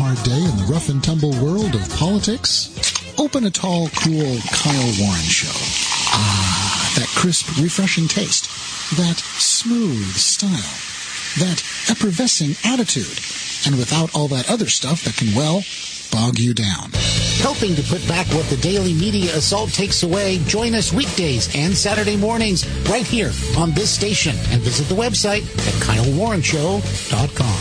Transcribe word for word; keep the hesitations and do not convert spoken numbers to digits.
hard day in the rough and tumble world of politics? Open a tall, cool Kyle Warren show. Ah, that crisp, refreshing taste. That smooth style. That effervescing attitude. And without all that other stuff that can, well, bog you down. Helping to put back what the daily media assault takes away, join us weekdays and Saturday mornings right here on this station. And visit the website at Kyle Warren Show dot com.